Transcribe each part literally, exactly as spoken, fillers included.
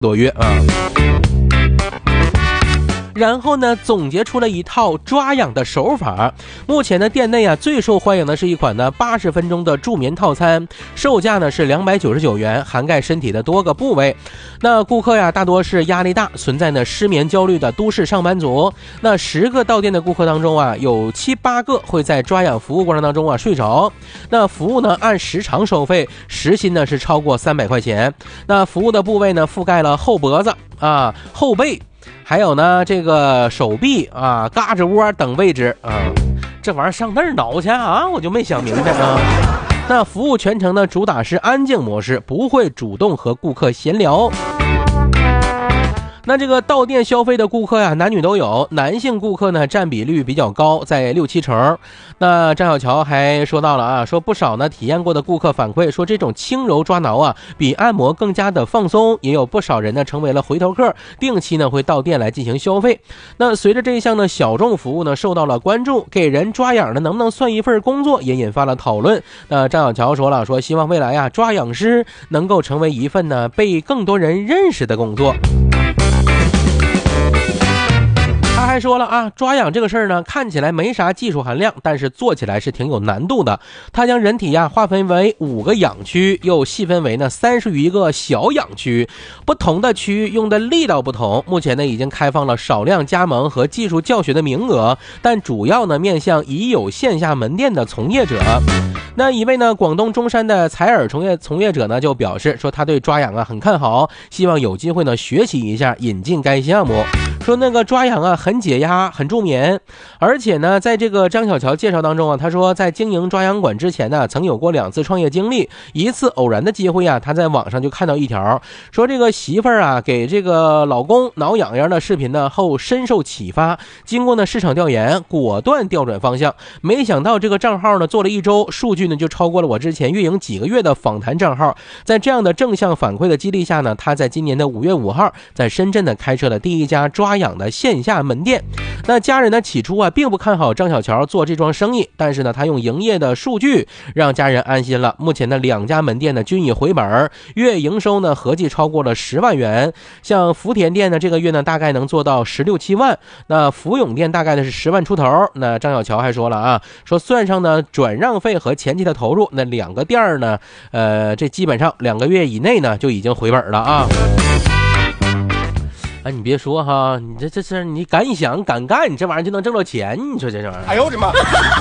多月啊。然后呢，总结出了一套抓痒的手法。目前呢，店内啊最受欢迎的是一款呢八十分钟的助眠套餐，售价呢是两百九十九元，涵盖身体的多个部位。那顾客呀大多是压力大、存在呢失眠焦虑的都市上班族。那十个到店的顾客当中啊，有七八个会在抓痒服务过程当中啊睡着。那服务呢按时长收费，时薪呢是超过三百块钱。那服务的部位呢覆盖了后脖子啊、后背。还有呢，这个手臂啊、胳肢窝等位置啊，这玩意儿上那儿挠去啊，我就没想明白啊。那服务全程呢，主打是安静模式，不会主动和顾客闲聊。那这个到店消费的顾客呀，男女都有，男性顾客呢占比率比较高，在六七成。那张小乔还说到了啊，说不少呢体验过的顾客反馈说，这种轻柔抓挠啊，比按摩更加的放松，也有不少人呢成为了回头客，定期呢会到店来进行消费。那随着这一项呢小众服务呢受到了关注，给人抓痒的能不能算一份工作，也引发了讨论。那张小乔说了，说希望未来啊抓痒师能够成为一份呢被更多人认识的工作。他还说了啊，抓痒这个事儿呢，看起来没啥技术含量，但是做起来是挺有难度的。他将人体呀划分为五个痒区，又细分为呢三十余个小痒区，不同的区域用的力道不同。目前呢已经开放了少量加盟和技术教学的名额，但主要呢面向已有线下门店的从业者。那一位呢广东中山的采耳从业从业者呢就表示说，他对抓痒啊很看好，希望有机会呢学习一下，引进该项目。说那个抓痒啊很解压，很助眠。而且呢在这个张小乔介绍当中啊，他说在经营抓痒馆之前呢曾有过两次创业经历。一次偶然的机会啊，他在网上就看到一条说，这个媳妇儿啊给这个老公挠痒痒的视频呢后深受启发，经过呢市场调研，果断调转方向。没想到这个账号呢做了一周，数据呢就超过了我之前运营几个月的访谈账号。在这样的正向反馈的激励下呢，他在今年的五月五号在深圳呢开设了第一家抓痒的线下门店。那家人呢起初啊并不看好张小乔做这桩生意，但是呢他用营业的数据让家人安心了。目前呢两家门店呢均已回本，月营收呢合计超过了十万元。像福田店呢这个月呢大概能做到十六七万，那福永店大概呢是十万出头。那张小乔还说了啊，说算上呢转让费和前期的投入，那两个店呢呃这基本上两个月以内呢就已经回本了啊。哎，你别说哈，你这这是你敢想敢干，你这玩意儿就能挣到钱，你说这玩意儿？ 哎呦我的妈！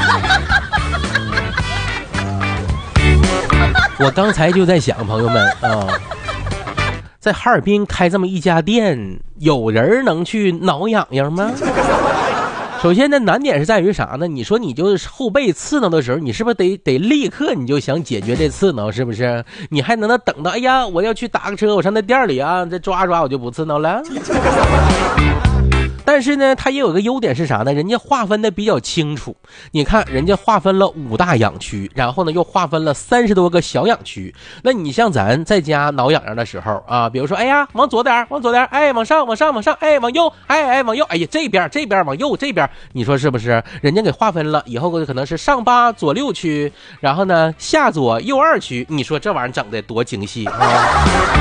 我刚才就在想，朋友们啊，在哈尔滨开这么一家店，有人能去挠痒痒吗？首先呢，难点是在于啥呢？你说你就是后背刺挠的时候，你是不是得得立刻你就想解决这刺挠，是不是？你还能能等到哎呀，我要去打个车，我上那店里啊，再抓抓，我就不刺挠了。但是呢，它也有个优点是啥呢？人家划分的比较清楚。你看，人家划分了五大痒区，然后呢又划分了三十多个小痒区。那你像咱在家挠痒痒的时候啊，比如说，哎呀，往左点，往左点，哎，往上，往上，往上，哎，往右，哎哎，往右，哎呀，这边这边往右这边，你说是不是？人家给划分了，以后可能是上八左六区，然后呢下左右二区，你说这玩意儿整的多精细啊！